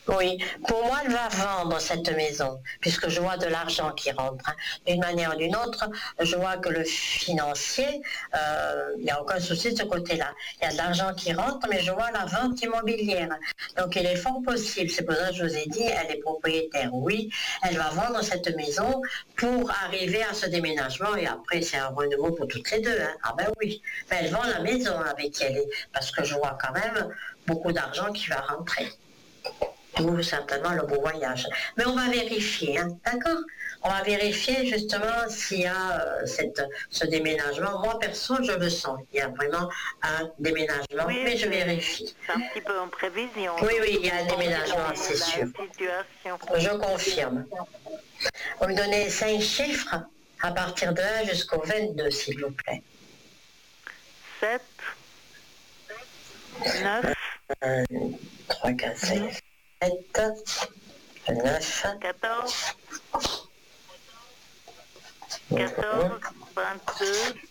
Oui, pour moi, elle va vendre cette maison, puisque je vois de l'argent qui rentre. Hein. D'une manière ou d'une autre, je vois que le financier, il n'y a aucun souci de ce côté-là. Il y a de l'argent qui rentre, mais je vois la vente immobilière. Donc il est fort possible, c'est pour ça que je vous ai dit, elle est propriétaire, oui, elle va vendre cette maison pour arriver à ce déménagement, et après c'est un renouveau pour toutes les deux. Hein. Ah ben oui, mais elle vend la maison avec elle, parce que je vois quand même beaucoup d'argent qui va rentrer. Ou certainement le beau voyage. Mais on va vérifier, hein, d'accord? On va vérifier justement s'il y a ce déménagement. Moi, perso, je le sens. Il y a vraiment un déménagement, Oui, mais je vérifie. c'est un petit peu en prévision. Oui, oui, il y a un déménagement, c'est sûr. Situation. Je confirme. Vous me donnez 5 chiffres à partir de 1 jusqu'au 22, s'il vous plaît. 7, 9, 1, 3, 4, 5, 7, 9, 14, 14, 22.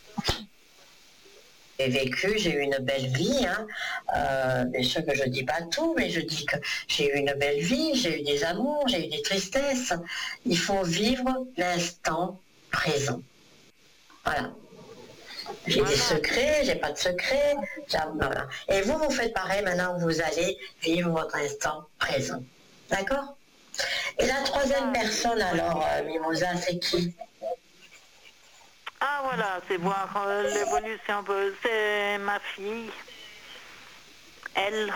J'ai vécu, j'ai eu une belle vie. Hein. Bien sûr que je ne dis pas tout, mais je dis que j'ai eu une belle vie, j'ai eu des amours, j'ai eu des tristesses. Il faut vivre l'instant présent. Voilà. J'ai des secrets, j'ai pas de secrets. Voilà. Et vous, vous faites pareil maintenant, vous allez vivre votre instant présent. D'accord? Et la troisième personne, alors, Mimosa, c'est qui? Ah voilà, c'est voir l'évolution. C'est ma fille. Elle.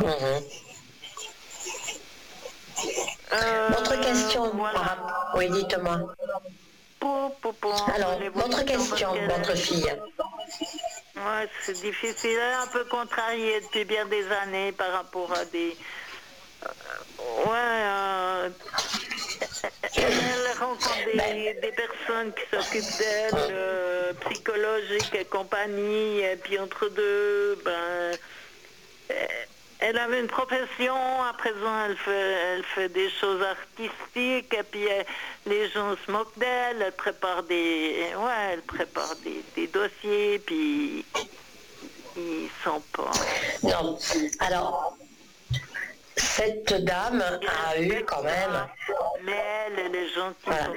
Votre question, voilà. Oui, dites-moi. Alors, votre question, votre fille. Ouais, c'est difficile, elle est un peu contrariée depuis bien des années par rapport à des... elle rencontre des personnes qui s'occupent d'elle, psychologiques et compagnie, et puis entre deux, elle avait une profession, à présent elle fait des choses artistiques, et puis les gens se moquent d'elle, elle prépare des dossiers, puis ils sont pas... Non, alors, cette dame a eu quand même... Mais elle est gentille. Voilà.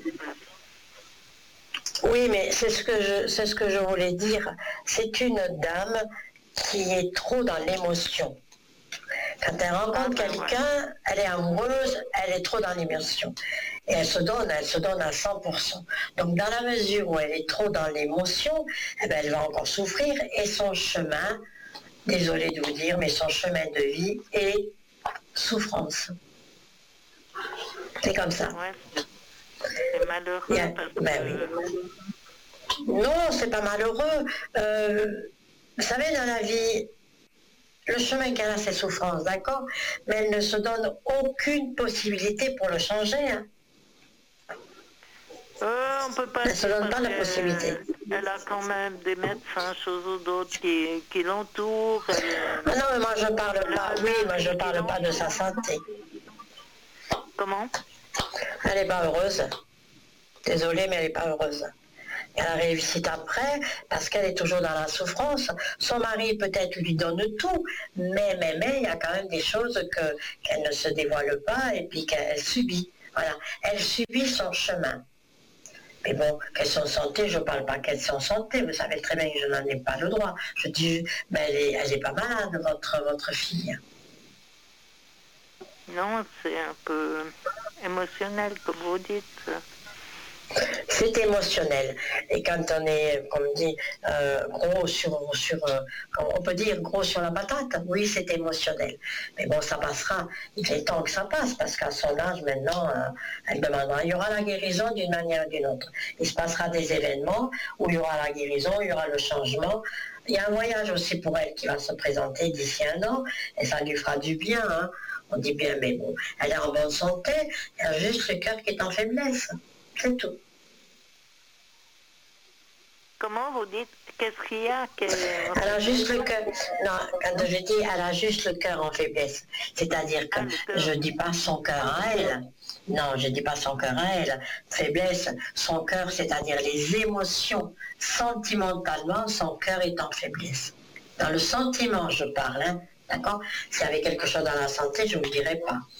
Oui, mais c'est ce que je voulais dire. C'est une dame qui est trop dans l'émotion. Quand elle rencontre quelqu'un, elle est amoureuse, elle est trop dans l'émotion. Et elle se donne à 100%. Donc dans la mesure où elle est trop dans l'émotion, eh bien, elle va encore souffrir et son chemin, désolé de vous dire, mais son chemin de vie est souffrance. C'est comme ça. Ouais. C'est malheureux Non, c'est pas malheureux. Vous savez, dans la vie, le chemin qu'elle a, c'est souffrance, d'accord? Mais elle ne se donne aucune possibilité pour le changer. Hein. On peut pas. Elle ne se donne pas la possibilité. Elle a quand même des médecins, choses ou d'autres qui l'entourent. Ah non, mais moi je parle pas. Oui, moi je parle pas de sa santé. Comment? Elle n'est pas heureuse. Désolée, mais elle n'est pas heureuse. Elle a réussi après parce qu'elle est toujours dans la souffrance. Son mari peut-être lui donne tout, mais il y a quand même des choses qu'elle ne se dévoile pas et puis qu'elle subit. Voilà, elle subit son chemin. Mais bon, question santé, je ne parle pas question santé, vous savez très bien que je n'en ai pas le droit. Je dis, mais elle est pas malade, votre fille. Non, c'est un peu émotionnel, comme vous dites. C'est émotionnel. Et quand on est, comme dit, gros on peut dire gros sur la patate, oui, c'est émotionnel. Mais bon, ça passera. Il est temps que ça passe, parce qu'à son âge, maintenant, elle demandera. Il y aura la guérison d'une manière ou d'une autre. Il se passera des événements où il y aura la guérison, il y aura le changement. Il y a un voyage aussi pour elle qui va se présenter d'ici 1 an, et ça lui fera du bien. Hein. On dit bien, mais bon, elle est en bonne santé, il y a juste le cœur qui est en faiblesse. C'est tout. Comment vous dites? Qu'est-ce qu'il y a? Elle a juste le cœur. Non, quand je dis elle a juste le cœur en faiblesse, c'est-à-dire que je dis pas son cœur à elle. Non, je dis pas son cœur à elle. Faiblesse, son cœur, c'est-à-dire les émotions. Sentimentalement, son cœur est en faiblesse. Dans le sentiment, je parle, hein, d'accord? S'il y avait quelque chose dans la santé, je ne vous dirais pas.